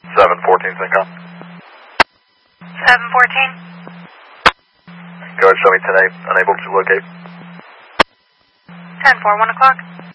714 Syncom. 714. Go ahead, show me today. Unable to locate. 10-4, 1 o'clock.